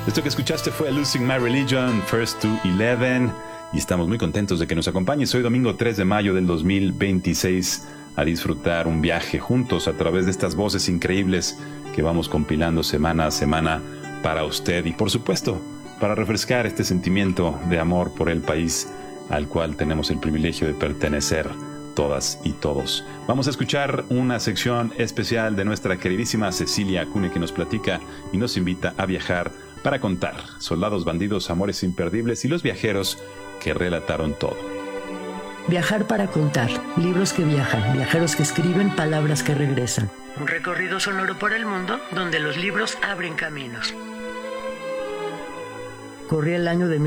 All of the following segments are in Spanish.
Esto que escuchaste fue Losing My Religion, First to 11, y estamos muy contentos de que nos acompañes hoy domingo 3 de mayo del 2026 a disfrutar un viaje juntos a través de estas voces increíbles que vamos compilando semana a semana para usted y por supuesto para refrescar este sentimiento de amor por el país al cual tenemos el privilegio de pertenecer todas y todos. Vamos a escuchar una sección especial de nuestra queridísima Cecilia Acuña, que nos platica y nos invita a viajar para contar soldados, bandidos, amores imperdibles y los viajeros que relataron todo. Viajar para contar, libros que viajan, viajeros que escriben, palabras que regresan. Un recorrido sonoro por el mundo donde los libros abren caminos. Corría el año de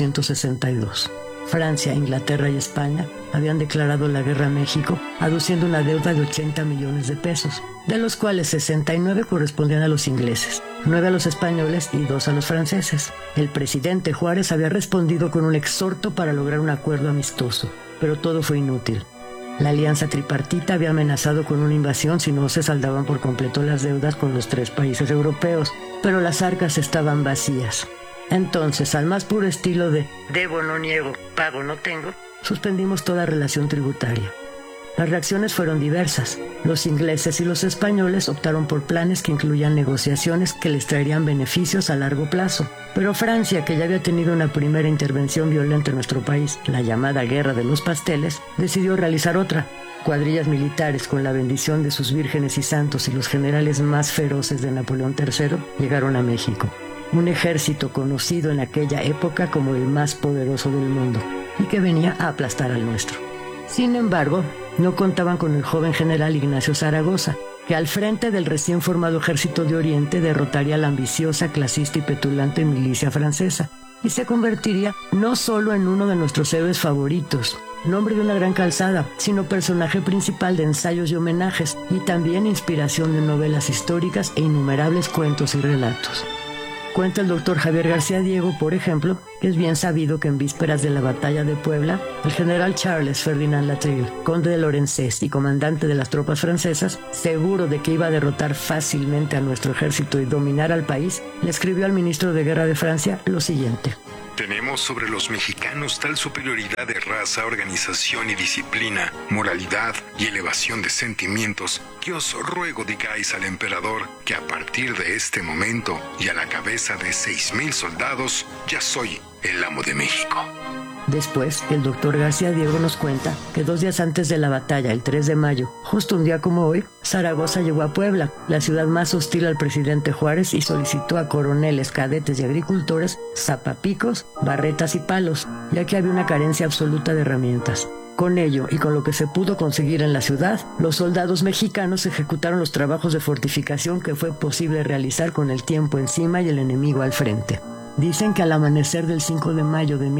1862. Francia, Inglaterra y España habían declarado la guerra a México, aduciendo una deuda de 80 millones de pesos, de los cuales 69 correspondían a los ingleses, 9 a los españoles y 2 a los franceses. El presidente Juárez había respondido con un exhorto para lograr un acuerdo amistoso, pero todo fue inútil. La alianza tripartita había amenazado con una invasión si no se saldaban por completo las deudas con los 3 países europeos, pero las arcas estaban vacías. Entonces, al más puro estilo de debo no niego, pago no tengo, suspendimos toda relación tributaria. Las reacciones fueron diversas. Los ingleses y los españoles optaron por planes que incluían negociaciones que les traerían beneficios a largo plazo. Pero Francia, que ya había tenido una primera intervención violenta en nuestro país, la llamada Guerra de los Pasteles, decidió realizar otra. Cuadrillas militares con la bendición de sus vírgenes y santos y los generales más feroces de Napoleón III llegaron a México. Un ejército conocido en aquella época como el más poderoso del mundo y que venía a aplastar al nuestro. Sin embargo, no contaban con el joven general Ignacio Zaragoza, que al frente del recién formado ejército de Oriente derrotaría a la ambiciosa, clasista y petulante milicia francesa y se convertiría no solo en uno de nuestros héroes favoritos, nombre de una gran calzada, sino personaje principal de ensayos y homenajes y también inspiración de novelas históricas e innumerables cuentos y relatos. Cuenta el doctor Javier García Diego, por ejemplo, que es bien sabido que en vísperas de la batalla de Puebla, el general Charles Ferdinand Latreille, conde de Lorenzés y comandante de las tropas francesas, seguro de que iba a derrotar fácilmente a nuestro ejército y dominar al país, le escribió al ministro de Guerra de Francia lo siguiente: tenemos sobre los mexicanos tal superioridad de raza, organización y disciplina, moralidad y elevación de sentimientos, que os ruego digáis al emperador que a partir de este momento y a la cabeza de 6,000 soldados, ya soy el amo de México. Después, el doctor García Diego nos cuenta que 2 días antes de la batalla, el 3 de mayo, justo un día como hoy, Zaragoza llegó a Puebla, la ciudad más hostil al presidente Juárez, y solicitó a coroneles, cadetes y agricultores zapapicos, barretas y palos, ya que había una carencia absoluta de herramientas. Con ello, y con lo que se pudo conseguir en la ciudad, los soldados mexicanos ejecutaron los trabajos de fortificación que fue posible realizar con el tiempo encima y el enemigo al frente. Dicen que al amanecer del 5 de mayo de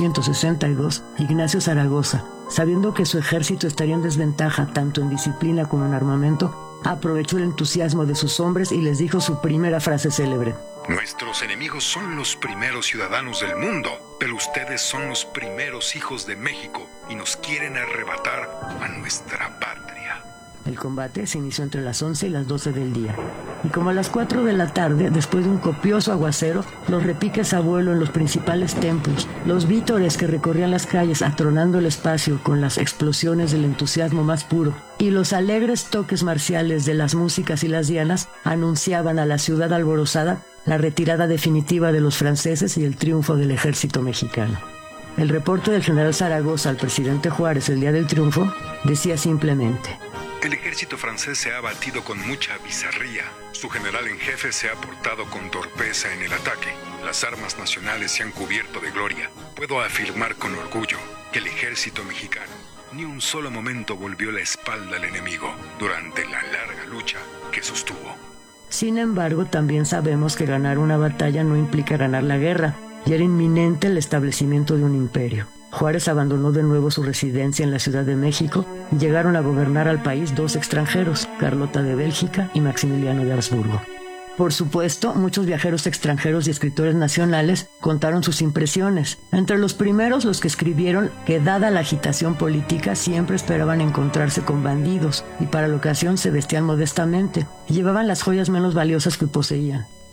1862, Ignacio Zaragoza, sabiendo que su ejército estaría en desventaja tanto en disciplina como en armamento, aprovechó el entusiasmo de sus hombres y les dijo su primera frase célebre: nuestros enemigos son los primeros ciudadanos del mundo, pero ustedes son los primeros hijos de México y nos quieren arrebatar a nuestra patria. El combate se inició entre las 11 y las 12 del día. Y como a las 4 de la tarde, después de un copioso aguacero, los repiques a vuelo en los principales templos, los vítores que recorrían las calles atronando el espacio con las explosiones del entusiasmo más puro, y los alegres toques marciales de las músicas y las dianas anunciaban a la ciudad alborozada la retirada definitiva de los franceses y el triunfo del ejército mexicano. El reporte del general Zaragoza al presidente Juárez el día del triunfo decía simplemente: el ejército francés se ha batido con mucha bizarría. Su general en jefe se ha portado con torpeza en el ataque. Las armas nacionales se han cubierto de gloria. Puedo afirmar con orgullo que el ejército mexicano ni un solo momento volvió la espalda al enemigo durante la larga lucha que sostuvo. Sin embargo, también sabemos que ganar una batalla no implica ganar la guerra, y era inminente el establecimiento de un imperio. Juárez abandonó de nuevo su residencia en la Ciudad de México y llegaron a gobernar al país 2 extranjeros, Carlota de Bélgica y Maximiliano de Habsburgo. Por supuesto, muchos viajeros extranjeros y escritores nacionales contaron sus impresiones. Entre los primeros, los que escribieron que, dada la agitación política, siempre esperaban encontrarse con bandidos y para la ocasión se vestían modestamente y llevaban las joyas menos valiosas que poseían.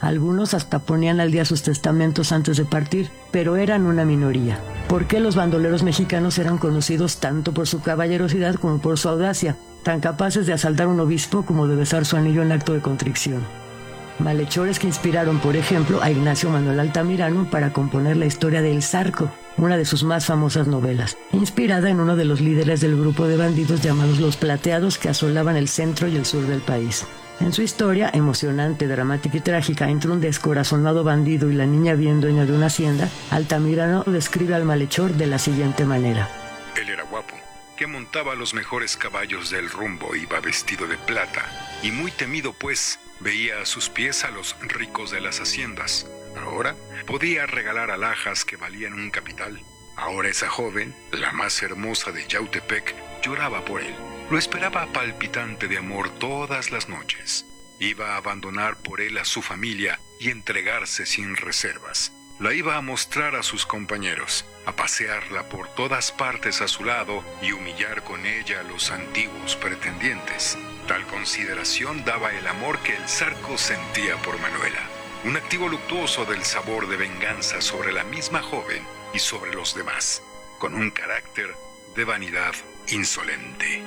Algunos hasta ponían al día sus testamentos antes de partir, pero eran una minoría. ¿Por qué los bandoleros mexicanos eran conocidos tanto por su caballerosidad como por su audacia, tan capaces de asaltar un obispo como de besar su anillo en acto de contrición? Malhechores que inspiraron, por ejemplo, a Ignacio Manuel Altamirano para componer la historia de El Zarco, una de sus más famosas novelas, inspirada en uno de los líderes del grupo de bandidos llamados Los Plateados que asolaban el centro y el sur del país. En su historia, emocionante, dramática y trágica, entre un descorazonado bandido y la niña bien dueña de una hacienda, Altamirano describe al malhechor de la siguiente manera. Él era guapo, que montaba los mejores caballos del rumbo, iba vestido de plata, y muy temido pues, veía a sus pies a los ricos de las haciendas. Ahora podía regalar alhajas que valían un capital. Ahora esa joven, la más hermosa de Yautepec, lloraba por él. Lo esperaba palpitante de amor todas las noches. Iba a abandonar por él a su familia y entregarse sin reservas. La iba a mostrar a sus compañeros, a pasearla por todas partes a su lado y humillar con ella a los antiguos pretendientes. Tal consideración daba el amor que el Zarco sentía por Manuela. Un activo luctuoso del sabor de venganza sobre la misma joven y sobre los demás, con un carácter de vanidad insolente.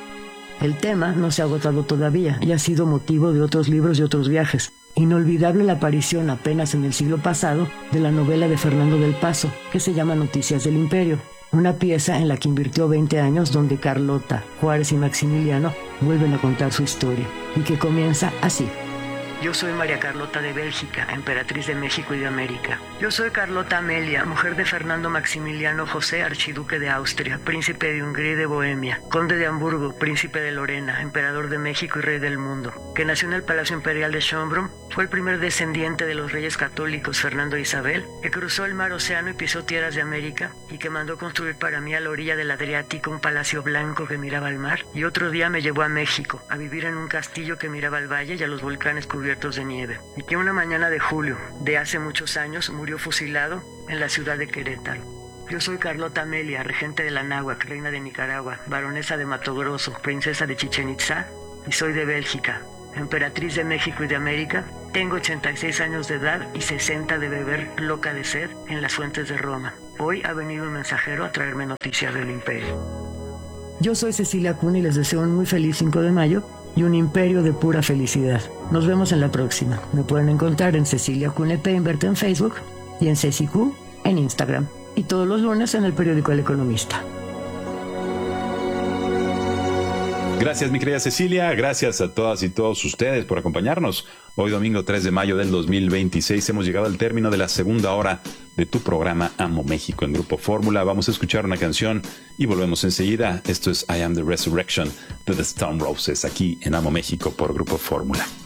El tema no se ha agotado todavía y ha sido motivo de otros libros y otros viajes. Inolvidable la aparición apenas en el siglo pasado de la novela de Fernando del Paso, que se llama Noticias del Imperio, una pieza en la que invirtió 20 años donde Carlota, Juárez y Maximiliano vuelven a contar su historia, y que comienza así. Yo soy María Carlota de Bélgica, emperatriz de México y de América. Yo soy Carlota Amelia, mujer de Fernando Maximiliano José, archiduque de Austria, príncipe de Hungría y de Bohemia, conde de Hamburgo, príncipe de Lorena, emperador de México y rey del mundo, que nació en el Palacio Imperial de Schönbrunn, fue el primer descendiente de los reyes católicos Fernando e Isabel, que cruzó el mar Océano y pisó tierras de América, y que mandó construir para mí a la orilla del Adriático un palacio blanco que miraba al mar, y otro día me llevó a México, a vivir en un castillo que miraba al valle y a los volcanes cubiertos de nieve, y que una mañana de julio de hace muchos años murió fusilado en la ciudad de Querétaro. Yo soy Carlota Amelia, regente de la Náhuac, reina de Nicaragua, baronesa de Mato Grosso, princesa de Chichén Itzá, y soy de Bélgica, emperatriz de México y de América. Tengo 86 años de edad y 60 de beber loca de sed en las fuentes de Roma. Hoy ha venido un mensajero a traerme noticias del imperio. Yo soy Cecilia Cuna y les deseo un muy feliz 5 de mayo y un imperio de pura felicidad. Nos vemos en la próxima. Me pueden encontrar en Cecilia Cuna Peinbert en Facebook y en CeciQ en Instagram. Y todos los lunes en el periódico El Economista. Gracias, mi querida Cecilia. Gracias a todas y todos ustedes por acompañarnos. Hoy, domingo 3 de mayo del 2026, hemos llegado al término de la segunda hora de tu programa Amo México en Grupo Fórmula. Vamos a escuchar una canción y volvemos enseguida. Esto es I Am the Resurrection de The Stone Roses, aquí en Amo México por Grupo Fórmula.